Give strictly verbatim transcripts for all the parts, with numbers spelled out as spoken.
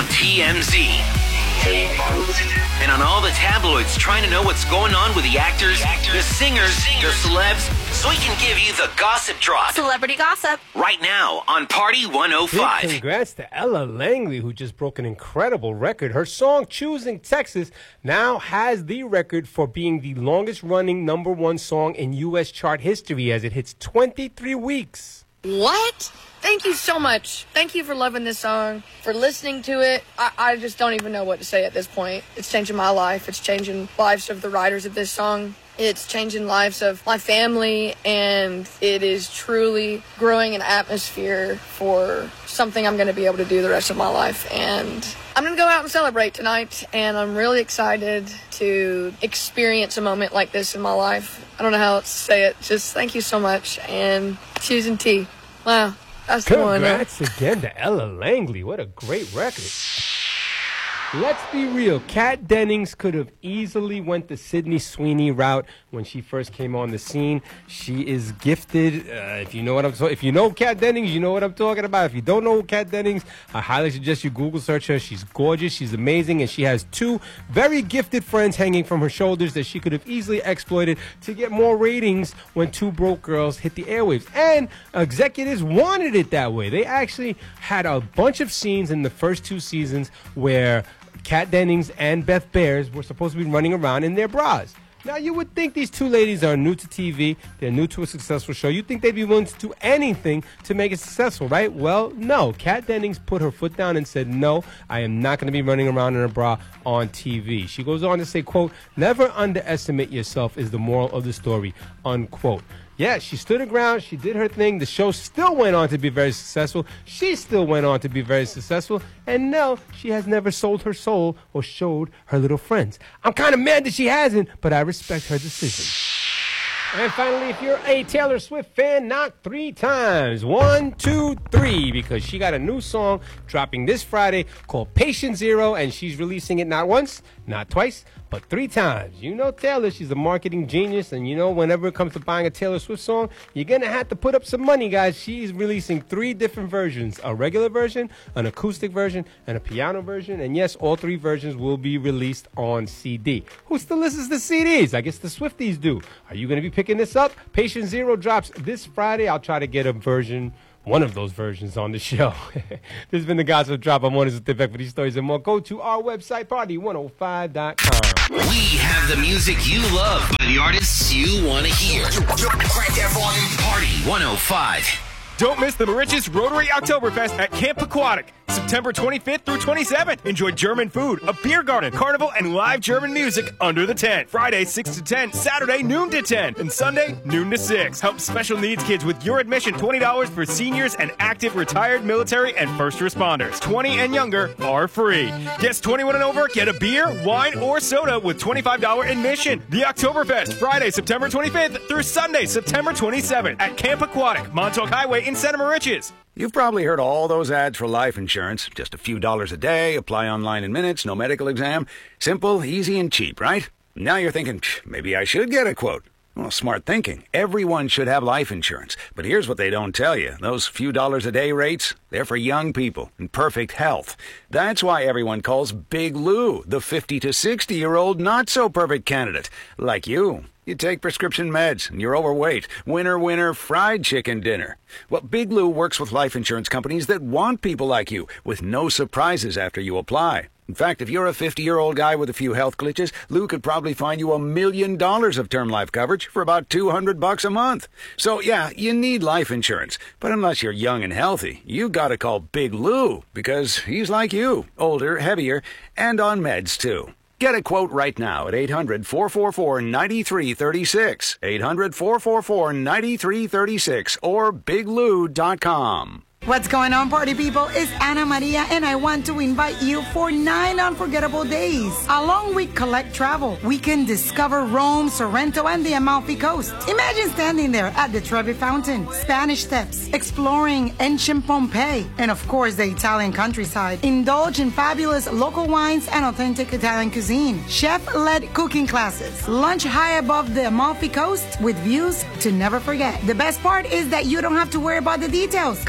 on T M Z. And on all the tabloids trying to know what's going on with the actors, the, actors, the singers, the celebs, so we can give you the gossip drop. Celebrity gossip. Right now on Party one oh five. Big congrats to Ella Langley, who just broke an incredible record. Her song, Choosing Texas, now has the record for being the longest-running number one song in U S chart history as it hits twenty-three weeks. What? Thank you so much. Thank you for loving this song, for listening to it. I, I just don't even know what to say at this point. It's changing my life. It's changing lives of the writers of this song. It's changing lives of my family, and it is truly growing an atmosphere for something I'm going to be able to do the rest of my life. And I'm going to go out and celebrate tonight, and I'm really excited to experience a moment like this in my life. I don't know how else to say it. Just thank you so much, and Choosing T. Wow. That's the one. Congrats again to Ella Langley. What a great record. Let's be real. Kat Dennings could have easily went the Sydney Sweeney route when she first came on the scene. She is gifted. Uh, if you know what I'm talking, if you know Kat Dennings, you know what I'm talking about. If you don't know Kat Dennings, I highly suggest you Google search her. She's gorgeous. She's amazing, and she has two very gifted friends hanging from her shoulders that she could have easily exploited to get more ratings when Two Broke Girls hit the airwaves. And executives wanted it that way. They actually had a bunch of scenes in the first two seasons where Kat Dennings and Beth Bears were supposed to be running around in their bras. Now, you would think these two ladies are new to T V. They're new to a successful show. You'd think they'd be willing to do anything to make it successful, right? Well, no. Kat Dennings put her foot down and said, no, I am not going to be running around in a bra on T V. She goes on to say, quote, never underestimate yourself is the moral of the story, unquote. Yeah, she stood her ground. She did her thing. The show still went on to be very successful. She still went on to be very successful. And no, she has never sold her soul or showed her little friends. I'm kind of mad that she hasn't, but I respect her decision. And finally, if you're a Taylor Swift fan, knock three times. One, two, three, because she got a new song dropping this Friday called Patient Zero, and she's releasing it not once, not twice, but three times. You know Taylor, she's a marketing genius, and you know whenever it comes to buying a Taylor Swift song, you're going to have to put up some money, guys. She's releasing three different versions, a regular version, an acoustic version, and a piano version. And yes, all three versions will be released on C D. Who still listens to C Ds? I guess the Swifties do. Are you going to be picking this up? Patient Zero drops this Friday. I'll try to get a version, one of those versions on the show. This has been the Gossip Drop. I'm Warren Zipek for these stories and more. Go to our website, party one oh five dot com. We have the music you love by the artists you want to hear. Crank that volume. Party one oh five. Don't miss the Mauritius Rotary Oktoberfest at Camp Aquatic, September twenty-fifth through twenty-seventh. Enjoy German food, a beer garden, carnival, and live German music under the tent. Friday, six to ten, Saturday, noon to ten, and Sunday, noon to six. Help special needs kids with your admission, twenty dollars for seniors and active retired military and first responders. twenty and younger are free. Guests twenty-one and over get a beer, wine, or soda with twenty-five dollars admission. The Oktoberfest, Friday, September twenty-fifth through Sunday, September twenty-seventh at Camp Aquatic, Montauk Highway in Santa Mauritius. You've probably heard all those ads for life insurance. Just a few dollars a day, apply online in minutes, no medical exam. Simple, easy, and cheap, right? Now you're thinking, maybe I should get a quote. Well, smart thinking. Everyone should have life insurance. But here's what they don't tell you. Those few dollars a day rates, they're for young people in perfect health. That's why everyone calls Big Lou the fifty to sixty-year-old not-so-perfect candidate. Like you. You take prescription meds, and you're overweight. Winner, winner, fried chicken dinner. Well, Big Lou works with life insurance companies that want people like you, with no surprises after you apply. In fact, if you're a fifty-year-old guy with a few health glitches, Lou could probably find you a million dollars of term life coverage for about two hundred bucks a month. So, yeah, you need life insurance. But unless you're young and healthy, you gotta call Big Lou, because he's like you, older, heavier, and on meds, too. Get a quote right now at eight hundred, four four four, nine three three six, eight hundred, four four four, nine three three six, or big lou dot com. What's going on, party people? It's Ana Maria, and I want to invite you for nine unforgettable days. Along with Collect Travel, we can discover Rome, Sorrento, and the Amalfi Coast. Imagine standing there at the Trevi Fountain, Spanish Steps, exploring ancient Pompeii, and of course, the Italian countryside. Indulge in fabulous local wines and authentic Italian cuisine. Chef-led cooking classes. Lunch high above the Amalfi Coast with views to never forget. The best part is that you don't have to worry about the details. Collect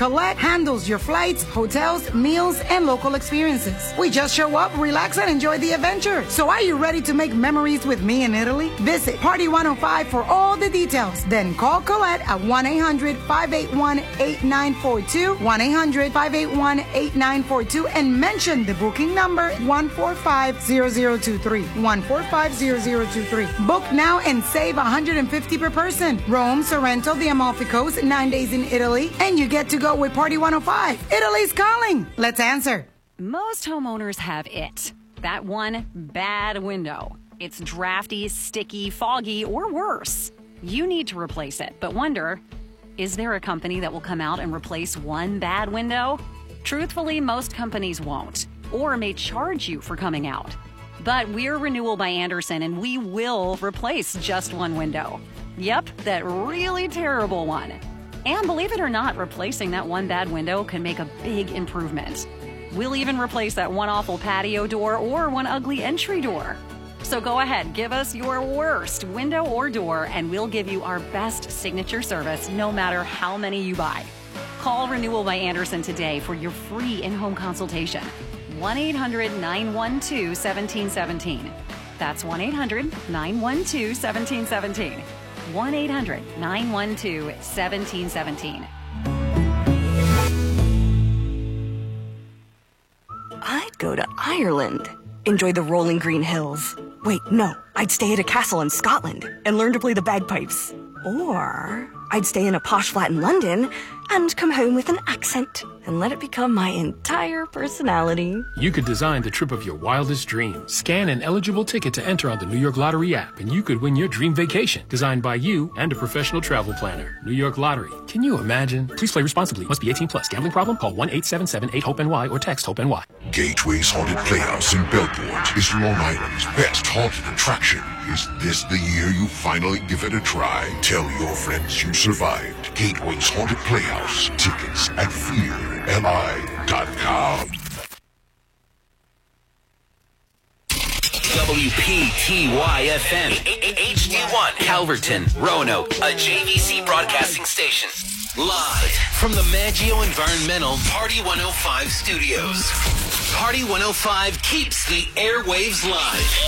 handles your flights, hotels, meals, and local experiences. We just show up, relax, and enjoy the adventure. So are you ready to make memories with me in Italy? Visit Party one oh five for all the details. Then call Colette at one eight hundred five eight one eight nine four two, one eight hundred five eight one eight nine four two, and mention the booking number one four five zero zero two three, one four five zero zero two three. Book now and save one hundred fifty per person. Rome, Sorrento, the Amalfi Coast, nine days in Italy, and you get to go with Party one oh five. Italy's calling. Let's answer. Most homeowners have it. That one bad window. It's drafty, sticky, foggy, or worse. You need to replace it, but wonder, is there a company that will come out and replace one bad window? Truthfully, most companies won't, or may charge you for coming out. But we're Renewal by Andersen, and we will replace just one window. Yep, that really terrible one. And believe it or not, replacing that one bad window can make a big improvement. We'll even replace that one awful patio door or one ugly entry door. So go ahead, give us your worst window or door, and we'll give you our best signature service no matter how many you buy. Call Renewal by Andersen today for your free in-home consultation. one eight hundred nine one two one seven one seven. That's one eight hundred nine one two one seven one seven. one eight hundred nine one two one seven one seven. I'd go to Ireland. Enjoy the rolling green hills. Wait, no. I'd stay at a castle in Scotland and learn to play the bagpipes. Or I'd stay in a posh flat in London and come home with an accent and let it become my entire personality. You could design the trip of your wildest dreams. Scan an eligible ticket to enter on the New York Lottery app, and you could win your dream vacation, designed by you and a professional travel planner. New York Lottery. Can you imagine? Please play responsibly. Must be eighteen plus. Gambling problem? Call one eight seven seven eight hope N Y or text HOPE-NY. Gateway's Haunted Playhouse in Belport is Long Island's best haunted attraction. Is this the year you finally give it a try? Tell your friends you survived. Gateway's Haunted Playhouse. Tickets at fear L I dot com. W P T Y F M, H D one, Calverton, Roanoke, a J V C broadcasting station. Live from the Maggio Environmental Party one oh five studios. Party one oh five keeps the airwaves live.